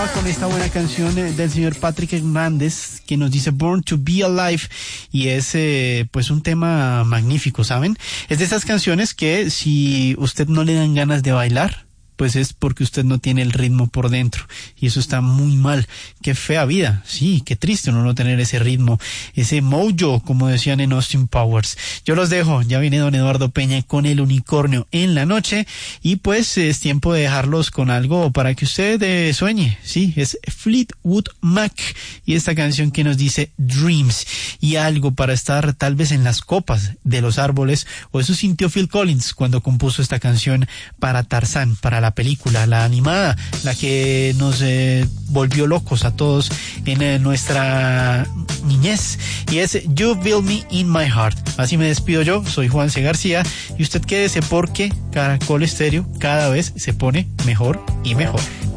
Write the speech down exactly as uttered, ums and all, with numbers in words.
programa con esta buena canción del señor Patrick Hernández que nos dice Born to be Alive, y es eh, pues un tema magnífico, ¿saben? Es de esas canciones que si usted no le dan ganas de bailar, pues es porque usted no tiene el ritmo por dentro, y eso está muy mal. Qué fea vida, sí, qué triste uno no tener ese ritmo, ese mojo, como decían en Austin Powers. Yo los dejo, ya viene don Eduardo Peña con El Unicornio en la noche, y pues es tiempo de dejarlos con algo para que usted eh, sueñe, sí, es Fleetwood Mac, y esta canción que nos dice Dreams, y algo para estar tal vez en las copas de los árboles, o eso sintió Phil Collins cuando compuso esta canción para Tarzán, para la película, la animada, la que nos eh, volvió locos a todos en eh, nuestra niñez, y es You Build Me in My Heart. Así me despido yo, soy Juanse García, y usted quédese porque Caracol Estéreo cada vez se pone mejor y mejor.